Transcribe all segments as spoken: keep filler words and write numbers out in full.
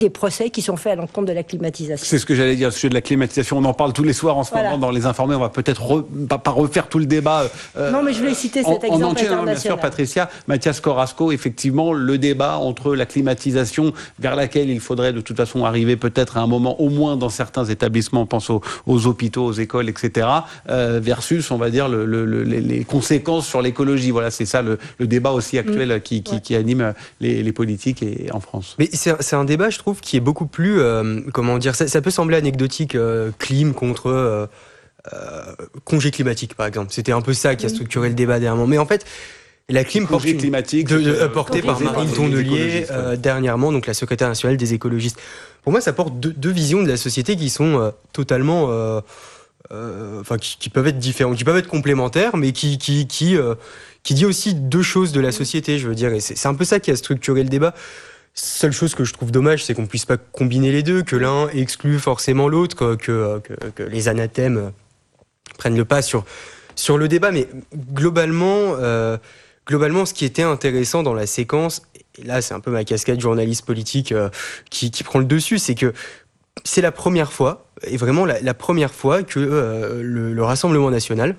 des procès qui sont faits à l'encontre de la climatisation. C'est ce que j'allais dire, le sujet de la climatisation. On en parle tous les soirs en ce voilà. moment dans Les Informés. On va peut-être re, pas, pas refaire tout le débat. Euh, non, mais je voulais citer cet en, exemple en entier, international. Bien sûr, Patricia. Mathias Corasco, effectivement, le débat entre la climatisation vers laquelle il faudrait de toute façon arriver peut-être à un moment, au moins dans certains établissements, on pense aux, aux hôpitaux, aux écoles, et cetera, euh, versus, on va dire, le, le, le, les conséquences sur l'écologie. Voilà, c'est ça le, le débat aussi actuel mmh. qui, qui, ouais. qui anime les, les politiques et, en France. Mais c'est, c'est un débat, je trouve, qui est beaucoup plus, euh, comment dire, ça, ça peut sembler anecdotique, euh, clim contre euh, euh, congé climatique, par exemple. C'était un peu ça qui a structuré le débat dernièrement. Mais en fait, la clim congé climatique de, de, portée par Marine Tondelier euh, dernièrement, donc la secrétaire nationale des écologistes. Pour moi, ça porte deux, deux visions de la société qui sont euh, totalement, euh, euh, enfin, qui, qui peuvent être différentes, qui peuvent être complémentaires, mais qui, qui, qui, euh, qui dit aussi deux choses de la société, je veux dire. Et c'est, c'est un peu ça qui a structuré le débat. Seule chose que je trouve dommage, c'est qu'on ne puisse pas combiner les deux, que l'un exclue forcément l'autre, que, que, que les anathèmes prennent le pas sur, sur le débat. Mais globalement, euh, globalement, ce qui était intéressant dans la séquence, et là c'est un peu ma casquette journaliste politique euh, qui, qui prend le dessus, c'est que c'est la première fois, et vraiment la, la première fois que euh, le, le Rassemblement national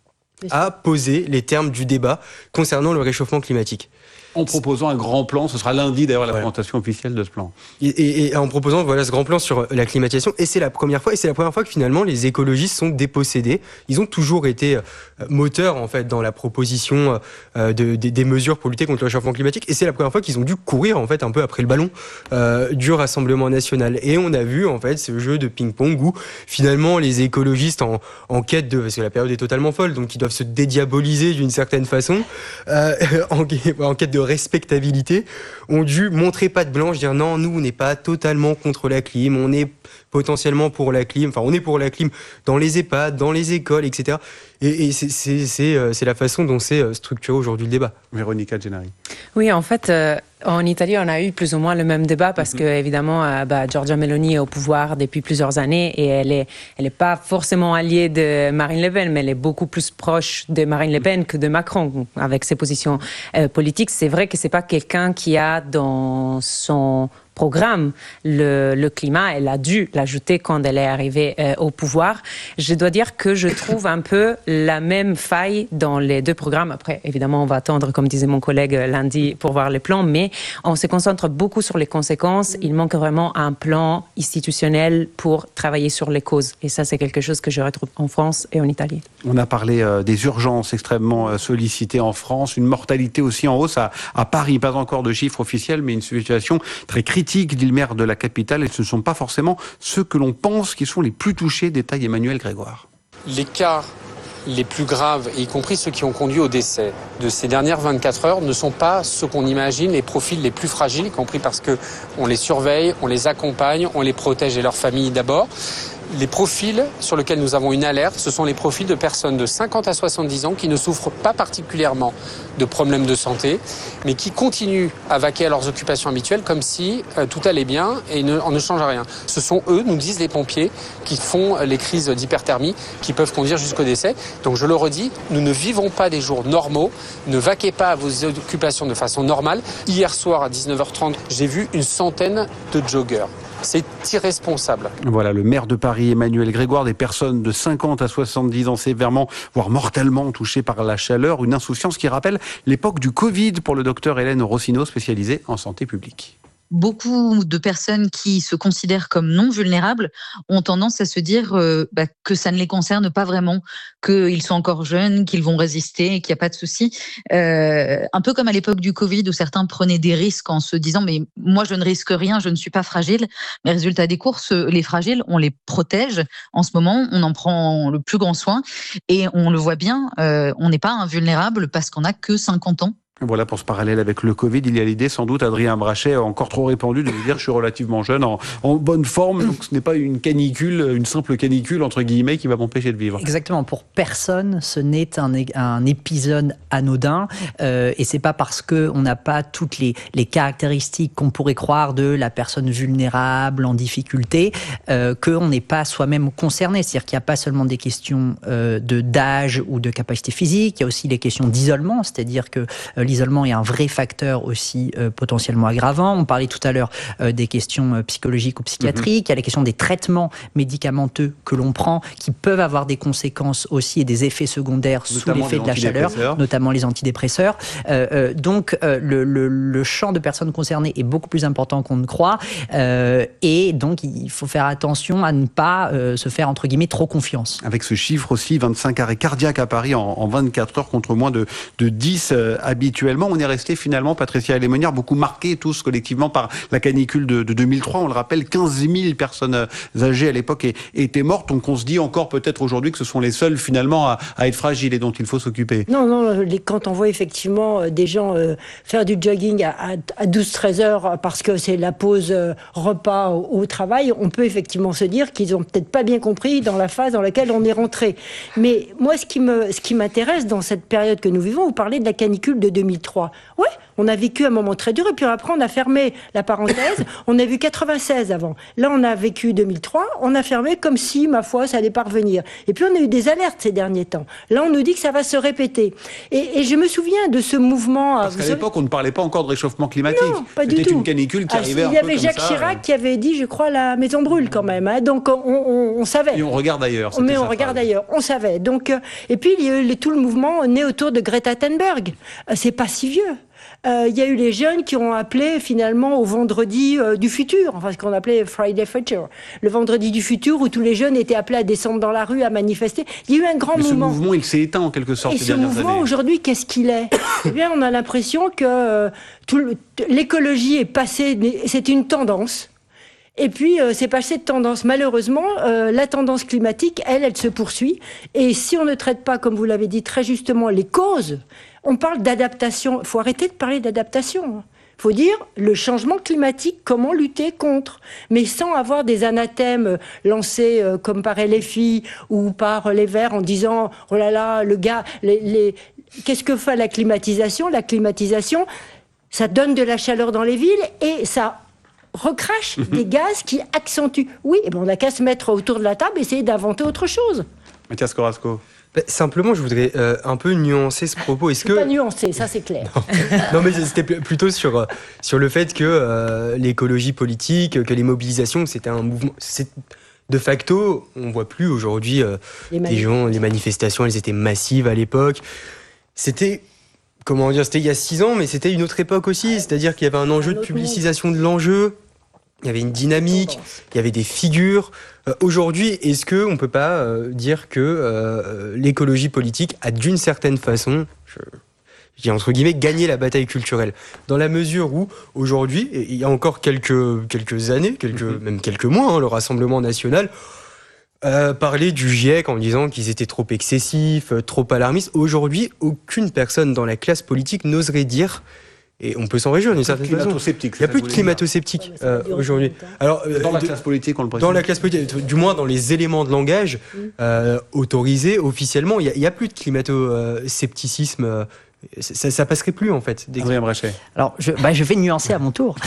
a posé les termes du débat concernant le réchauffement climatique. En proposant un grand plan, ce sera lundi d'ailleurs la voilà. présentation officielle de ce plan. Et, et, et en proposant voilà ce grand plan sur la climatisation, et c'est la première fois, et c'est la première fois que finalement les écologistes sont dépossédés. Ils ont toujours été moteurs en fait dans la proposition de, de, des mesures pour lutter contre le réchauffement climatique, et c'est la première fois qu'ils ont dû courir en fait un peu après le ballon euh, du Rassemblement national. Et on a vu en fait ce jeu de ping-pong où finalement les écologistes en, en quête de, parce que la période est totalement folle, donc ils doivent se dédiaboliser d'une certaine façon, euh, en, en quête de respectabilité, ont dû montrer patte blanche, dire non, nous on n'est pas totalement contre la clim, on est potentiellement pour la clim, enfin on est pour la clim dans les EHPAD, dans les écoles, et cetera. Et, et c'est, c'est, c'est, c'est la façon dont c'est structuré aujourd'hui le débat. Véronica Gennari. Oui, en fait, euh, en Italie, on a eu plus ou moins le même débat parce mm-hmm. que, évidemment, euh, bah, Giorgia Meloni est au pouvoir depuis plusieurs années et elle est, elle est pas forcément alliée de Marine Le Pen, mais elle est beaucoup plus proche de Marine Le Pen que de Macron avec ses positions euh, politiques. C'est vrai que c'est pas quelqu'un qui a dans son programme le, le climat. Elle a dû l'ajouter quand elle est arrivée euh, au pouvoir. Je dois dire que je trouve un peu la même faille dans les deux programmes. Après, évidemment, on va attendre, comme disait mon collègue lundi, pour voir les plans, mais on se concentre beaucoup sur les conséquences. Il manque vraiment un plan institutionnel pour travailler sur les causes. Et ça, c'est quelque chose que je retrouve en France et en Italie. On a parlé euh, des urgences extrêmement euh, sollicitées en France, une mortalité aussi en hausse à, à Paris. Pas encore de chiffres officiels, mais une situation très critique, dit le maire de la capitale, et ce ne sont pas forcément ceux que l'on pense qui sont les plus touchés, détaille Emmanuel Grégoire. Les cas les plus graves, y compris ceux qui ont conduit au décès de ces dernières vingt-quatre heures, ne sont pas ceux qu'on imagine, les profils les plus fragiles, y compris parce qu'on les surveille, on les accompagne, on les protège et leurs familles d'abord. Les profils sur lesquels nous avons une alerte, ce sont les profils de personnes de cinquante à soixante-dix ans qui ne souffrent pas particulièrement de problèmes de santé, mais qui continuent à vaquer à leurs occupations habituelles comme si euh, tout allait bien et ne, on ne change rien. Ce sont eux, nous disent les pompiers, qui font les crises d'hyperthermie qui peuvent conduire jusqu'au décès. Donc je le redis, nous ne vivons pas des jours normaux, ne vaquez pas à vos occupations de façon normale. Hier soir à dix-neuf heures trente, j'ai vu une centaine de joggeurs. C'est irresponsable. Voilà, le maire de Paris, Emmanuel Grégoire, des personnes de cinquante à soixante-dix ans sévèrement, voire mortellement touchées par la chaleur, une insouciance qui rappelle l'époque du Covid pour le docteur Hélène Rossineau, spécialisée en santé publique. Beaucoup de personnes qui se considèrent comme non vulnérables ont tendance à se dire euh, bah, que ça ne les concerne pas vraiment, qu'ils sont encore jeunes, qu'ils vont résister, qu'il n'y a pas de souci. Euh, un peu comme à l'époque du Covid où certains prenaient des risques en se disant mais moi je ne risque rien, je ne suis pas fragile. Mais résultat des courses, les fragiles, on les protège. En ce moment, on en prend le plus grand soin et on le voit bien, euh, on n'est pas invulnérable parce qu'on n'a que cinquante ans. Voilà, pour ce parallèle avec le Covid, il y a l'idée sans doute, Adrien Brachet, encore trop répandue, de dire je suis relativement jeune, en, en bonne forme, donc ce n'est pas une canicule, une simple canicule, entre guillemets, qui va m'empêcher de vivre. Exactement, pour personne, ce n'est un, un épisode anodin, euh, et c'est pas parce qu'on n'a pas toutes les, les caractéristiques qu'on pourrait croire de la personne vulnérable, en difficulté, euh, qu'on n'est pas soi-même concerné. C'est-à-dire qu'il n'y a pas seulement des questions euh, de, d'âge ou de capacité physique, il y a aussi des questions d'isolement, c'est-à-dire que euh, l'isolement est un vrai facteur aussi euh, potentiellement aggravant. On parlait tout à l'heure euh, des questions euh, psychologiques ou psychiatriques. Mm-hmm. Il y a la question des traitements médicamenteux que l'on prend qui peuvent avoir des conséquences aussi et des effets secondaires notamment sous l'effet de la chaleur, notamment les antidépresseurs. Euh, euh, donc euh, le, le, le champ de personnes concernées est beaucoup plus important qu'on ne croit euh, et donc il faut faire attention à ne pas euh, se faire entre guillemets trop confiance. Avec ce chiffre aussi, vingt-cinq arrêts cardiaques à Paris en, en vingt-quatre heures contre moins de, de dix euh, habituellement. On est resté finalement, Patricia Alemonière, beaucoup marqués tous collectivement par la canicule de, de deux mille trois. On le rappelle, quinze mille personnes âgées à l'époque étaient mortes. Donc on se dit encore peut-être aujourd'hui que ce sont les seuls finalement à, à être fragiles et dont il faut s'occuper. Non, non, les, quand on voit effectivement des gens euh, faire du jogging à, à, à douze treize heures parce que c'est la pause euh, repas au, au travail, on peut effectivement se dire qu'ils n'ont peut-être pas bien compris dans la phase dans laquelle on est rentré. Mais moi, ce qui me, ce qui m'intéresse dans cette période que nous vivons, vous parlez de la canicule de deux mille trois. Ouais, on a vécu un moment très dur et puis après on a fermé la parenthèse. On a vu quatre-vingt-seize avant. Là, on a vécu deux mille trois. On a fermé comme si, ma foi, ça allait pas revenir. Et puis on a eu des alertes ces derniers temps. Là, on nous dit que ça va se répéter. Et, et je me souviens de ce mouvement. Parce qu'à savez... l'époque, on ne parlait pas encore de réchauffement climatique. Non, pas du tout. C'était une canicule qui ah, arrivait un peu comme ça. Il y avait Jacques ça, Chirac euh... qui avait dit, je crois, la maison brûle quand même. Hein. Donc on, on, on savait. Et on regarde ailleurs. Mais on regarde ailleurs. On savait. Donc euh, et puis il y a eu tout le mouvement né autour de Greta Thunberg. Euh, c'est pas si vieux. Euh, il y a eu les jeunes qui ont appelé finalement au vendredi euh, du futur, enfin ce qu'on appelait Friday Future, le vendredi du futur où tous les jeunes étaient appelés à descendre dans la rue, à manifester. Il y a eu un grand Mais mouvement. Ce mouvement, il s'est éteint en quelque sorte. Et ces ce mouvement années. aujourd'hui, qu'est-ce qu'il est ? Eh bien, on a l'impression que euh, tout le, l'écologie est passée, c'est une tendance. Et puis, euh, c'est passé de tendance. Malheureusement, euh, la tendance climatique, elle, elle se poursuit. Et si on ne traite pas, comme vous l'avez dit très justement, les causes, on parle d'adaptation. Il faut arrêter de parler d'adaptation. Il faut dire le changement climatique, comment lutter contre, mais sans avoir des anathèmes lancés euh, comme par L F I ou par les Verts en disant « Oh là là, le gars, les, les... qu'est-ce que fait la climatisation ?» La climatisation, ça donne de la chaleur dans les villes et ça recrache des gaz qui accentuent. Oui, et ben on n'a qu'à se mettre autour de la table et essayer d'inventer autre chose. Mathias Corasco. Bah, simplement, je voudrais euh, un peu nuancer ce propos. Est-ce c'est que... pas nuancé, ça c'est clair. Non, non mais c'était plutôt sur, sur le fait que euh, l'écologie politique, que les mobilisations, c'était un mouvement... C'est... De facto, on ne voit plus aujourd'hui euh, les, manif- les gens, les manifestations, elles étaient massives à l'époque. C'était... Comment dire, c'était il y a six ans, mais c'était une autre époque aussi. Ouais. C'est-à-dire qu'il y avait un enjeu un de publicisation monde. de l'enjeu, il y avait une dynamique, il y avait des figures. Euh, aujourd'hui, est-ce qu'on ne peut pas euh, dire que euh, l'écologie politique a d'une certaine façon, je, je dis entre guillemets, gagné la bataille culturelle ? Dans la mesure où, aujourd'hui, il y a encore quelques, quelques années, quelques, mm-hmm. même quelques mois, hein, le Rassemblement national... Euh, parler du GIEC en disant qu'ils étaient trop excessifs, euh, trop alarmistes. Aujourd'hui, aucune personne dans la classe politique n'oserait dire, et on peut s'en réjouir d'une certaine façon. Il n'y a plus de climato-sceptiques euh, aujourd'hui. Alors, euh, dans la classe politique, on le précise. Dans la classe politique, du moins dans les éléments de langage euh, autorisés officiellement, il n'y a, a plus de climato-scepticisme. Euh, Ça, ça passerait plus en fait. Adrien Bréchet. Alors, je, bah, je vais nuancer à mon tour.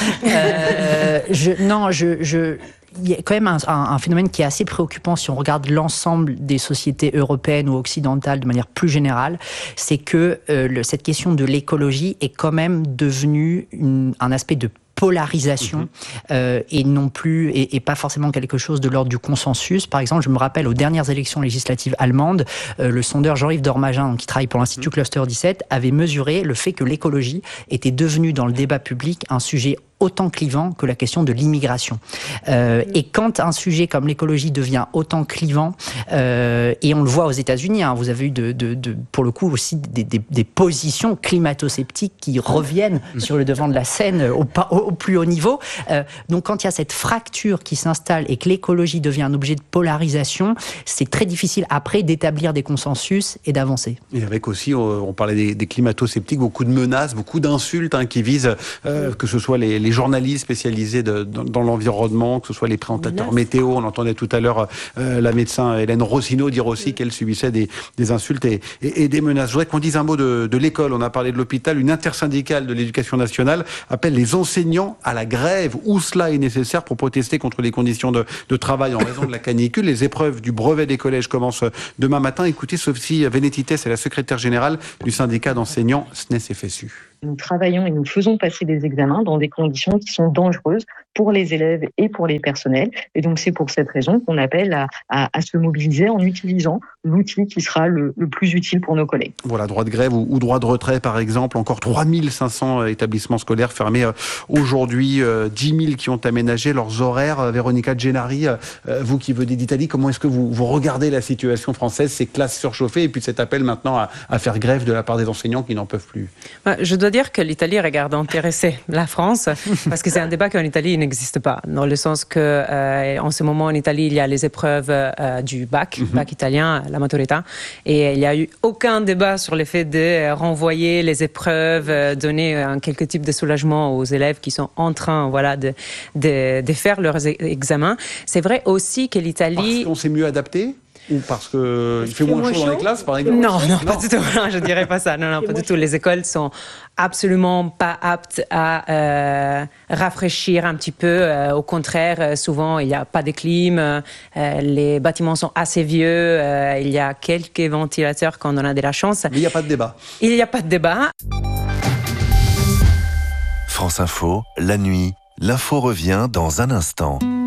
Euh, je, non, je, je, il y a quand même un, un, un phénomène qui est assez préoccupant si on regarde l'ensemble des sociétés européennes ou occidentales de manière plus générale, c'est que euh, le, cette question de l'écologie est quand même devenue une, un aspect de polarisation euh, et non plus et, et pas forcément quelque chose de l'ordre du consensus. Par exemple, je me rappelle aux dernières élections législatives allemandes, euh, le sondeur Jean-Yves Dormagin, qui travaille pour l'Institut Cluster dix-sept, avait mesuré le fait que l'écologie était devenue dans le débat public un sujet autant clivant que la question de l'immigration. Euh, et quand un sujet comme l'écologie devient autant clivant, euh, et on le voit aux États-Unis, hein, vous avez eu de, de, de, pour le coup aussi des, des, des positions climato-sceptiques qui reviennent sur le devant de la scène au, au, au plus haut niveau. Euh, donc quand il y a cette fracture qui s'installe et que l'écologie devient un objet de polarisation, c'est très difficile après d'établir des consensus et d'avancer. Et avec aussi, on parlait des, des climato-sceptiques, beaucoup de menaces, beaucoup d'insultes hein, qui visent, euh, que ce soit les, les journalistes spécialisés de, dans, dans l'environnement, que ce soit les présentateurs météo. On entendait tout à l'heure euh, la médecin Hélène Rossineau dire aussi qu'elle subissait des, des insultes et, et, et des menaces. Je voudrais qu'on dise un mot de, de l'école. On a parlé de l'hôpital. Une intersyndicale de l'éducation nationale appelle les enseignants à la grève où cela est nécessaire pour protester contre les conditions de, de travail en raison de la canicule. Les épreuves du brevet des collèges commencent demain matin. Écoutez, Sophie Vénétité, c'est la secrétaire générale du syndicat d'enseignants S N E S F S U. Nous travaillons et nous faisons passer des examens dans des conditions qui sont dangereuses pour les élèves et pour les personnels. Et donc, c'est pour cette raison qu'on appelle à, à, à se mobiliser en utilisant l'outil qui sera le, le plus utile pour nos collègues. Voilà, droit de grève ou, ou droit de retrait, par exemple. Encore trois mille cinq cents établissements scolaires fermés euh, aujourd'hui, euh, dix mille qui ont aménagé leurs horaires. Euh, Véronica Gennari, euh, vous qui venez d'Italie, comment est-ce que vous, vous regardez la situation française, ces classes surchauffées et puis cet appel maintenant à, à faire grève de la part des enseignants qui n'en peuvent plus? Je dois dire que l'Italie regarde intéressé la France parce que c'est un débat qu'en Italie il n'existe pas, dans le sens que euh, en ce moment en Italie il y a les épreuves euh, du bac, mm-hmm. bac italien, la maturità, et il n'y a eu aucun débat sur le fait de renvoyer les épreuves, euh, donner un quelque type de soulagement aux élèves qui sont en train, voilà, de de, de faire leurs examens. C'est vrai aussi que l'Italie. Parce qu'on s'est mieux adapté? Ou parce qu'il fait moins chaud dans les classes, par exemple? Non, non, pas du tout. Non, je dirais pas ça. Non, non, pas du tout. Les écoles sont absolument pas aptes à euh, rafraîchir un petit peu. Euh, au contraire, souvent, il n'y a pas de clim. Euh, les bâtiments sont assez vieux. Euh, il y a quelques ventilateurs quand on a de la chance. Mais il n'y a pas de débat. Il n'y a pas de débat. France Info, la nuit. L'info revient dans un instant.